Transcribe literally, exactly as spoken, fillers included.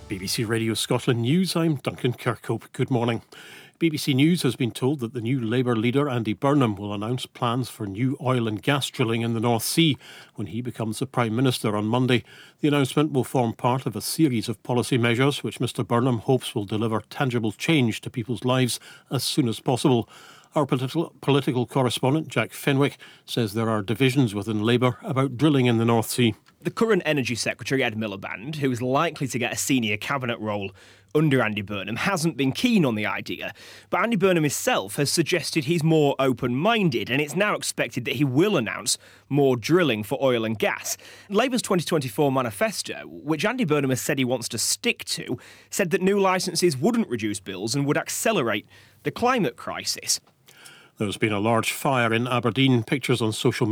B B C Radio Scotland News, I'm Duncan Kirkhope. Good morning. B B C News has been told that the new Labour leader Andy Burnham will announce plans for new oil and gas drilling in the North Sea when he becomes the Prime Minister on Monday. The announcement will form part of a series of policy measures which Mr Burnham hopes will deliver tangible change to people's lives as soon as possible. Our political, political correspondent, Jack Fenwick, says there are divisions within Labour about drilling in the North Sea. The current Energy Secretary, Ed Miliband, who is likely to get a senior cabinet role under Andy Burnham, hasn't been keen on the idea. But Andy Burnham himself has suggested he's more open-minded, and it's now expected that he will announce more drilling for oil and gas. Labour's twenty twenty-four manifesto, which Andy Burnham has said he wants to stick to, said that new licences wouldn't reduce bills and would accelerate the climate crisis. There's been a large fire in Aberdeen. Pictures on social media